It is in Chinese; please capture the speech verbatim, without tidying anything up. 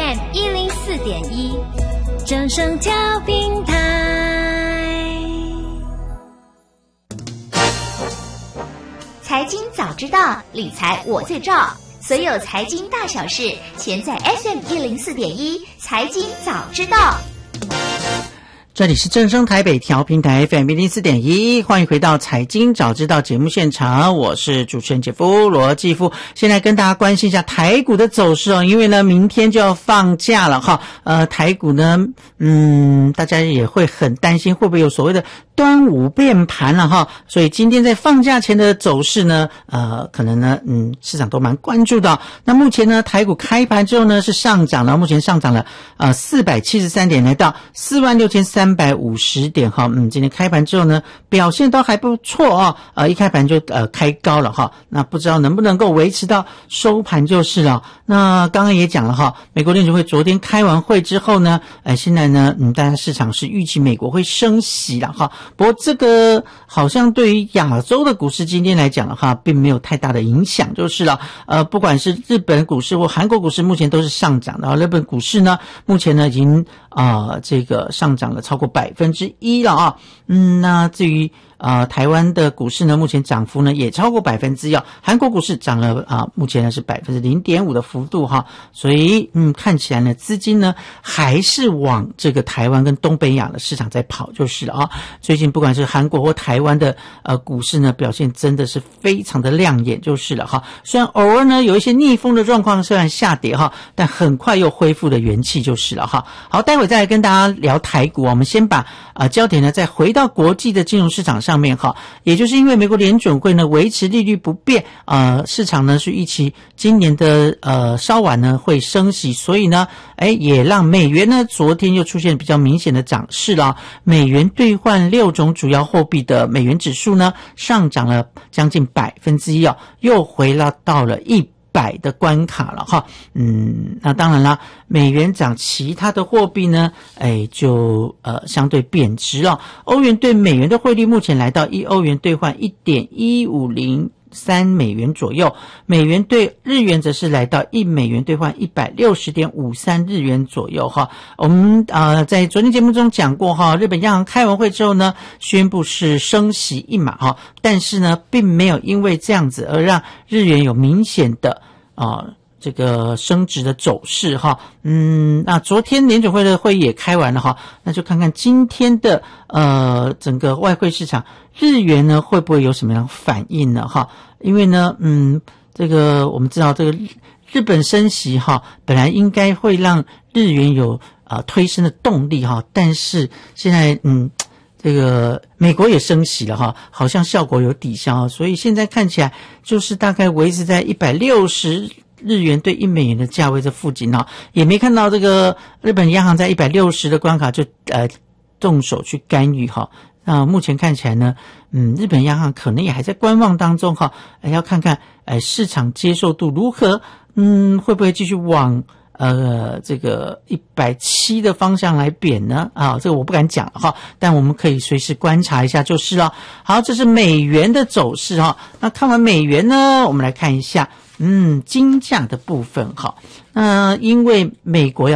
M 一零四点一，正声调频台。 财经早知道，理财我最照。所有财经大小事，全在 F M 一零四点一财经早知道。 这里是正声台北调频台 F M 一零四点一，欢迎回到财经早知道节目现场，我是主持人姐夫罗继夫。现在跟大家关心一下台股的走势哦，因为呢明天就要放假了哈，呃台股呢，嗯，大家也会很担心会不会有所谓的端午变盘了哈，所以今天在放假前的走势呢，呃，可能呢，嗯，市场都蛮关注的。那目前呢，台股开盘之后呢是上涨了，目前上涨了呃四百七十三点，来到四万六千三百五十点哈。嗯，今天开盘之后呢，表现都还不错哦，呃，一开盘就呃开高了哈。那不知道能不能够维持到收盘就是了。那刚刚也讲了哈，美国联储会昨天开完会之后呢，呃，现在呢，嗯，大家市场是预期美国会升息了哈。不过这个好像对于亚洲的股市今天来讲的话，并没有太大的影响就是了。呃，不管是日本股市或韩国股市，目前都是上涨的。日本股市呢，目前呢已经啊、呃、这个上涨了超过百分之一了啊。嗯，那至于啊、呃，台湾的股市呢，目前涨幅呢也超过百分之一，韩国股市涨了啊、呃，目前呢是百分之零点五的幅度哈，所以嗯，看起来呢，资金呢还是往这个台湾跟东北亚的市场在跑就是了啊。最近不管是韩国或台湾的呃股市呢，表现真的是非常的亮眼就是了哈。虽然偶尔呢有一些逆风的状况，虽然下跌哈，但很快又恢复了元气就是了哈。好，待会再来跟大家聊台股，我们先把呃焦点呢再回到国际的金融市场上面哈，也就是因为美国联准会呢维持利率不变，呃，市场呢是预期今年的呃稍晚呢会升息，所以呢，哎，也让美元呢昨天又出现比较明显的涨势了。美元兑换六种主要货币的美元指数呢上涨了将近百分之一哦，又回了到了一百的关卡了哈。嗯，那当然啦，美元涨，其他的货币呢，哎，就呃相对贬值了。欧元对美元的汇率目前来到一欧元兑换 一点一五零三美元左右，美元对日元则是来到一美元兑换 一百六十点五三日元左右哈。我们呃在昨天节目中讲过哈，日本央行开完会之后呢，宣布是升息一码哈，但是呢，并没有因为这样子而让日元有明显的啊、呃这个升值的走势哈。嗯，那昨天联准会的会议也开完了哈，那就看看今天的呃整个外汇市场，日元呢会不会有什么样反应呢哈？因为呢，嗯，这个我们知道这个日本升息哈，本来应该会让日元有啊、呃、推升的动力哈，但是现在嗯。这个美国也升息了哈，好像效果有抵消，所以现在看起来就是大概维持在一百六十日元对一美元的价位这附近哈，也没看到这个日本央行在一百六十的关卡就呃动手去干预哈。那目前看起来呢，嗯，日本央行可能也还在观望当中哈，要看看呃市场接受度如何，嗯，会不会继续往呃，这个一百七的方向来贬呢？啊，这个我不敢讲了哈，但我们可以随时观察一下就是了。好，这是美元的走势哈。那看完美元呢，我们来看一下，嗯，金价的部分哈。那、呃、因为美国要